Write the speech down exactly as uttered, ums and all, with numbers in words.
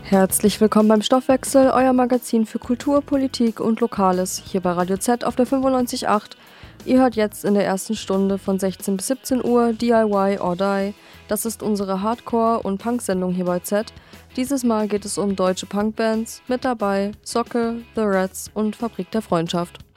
Herzlich willkommen beim Stoffwechsel, euer Magazin für Kultur, Politik und Lokales, hier bei Radio Z auf der fünfundneunzig Komma acht. Ihr hört jetzt in der ersten Stunde von sechzehn bis siebzehn Uhr D I Y or Die. Das ist unsere Hardcore- und Punk-Sendung hier bei Z. Dieses Mal geht es um deutsche Punkbands, mit dabei Socke, The Rats und Fabrik der Freundschaft.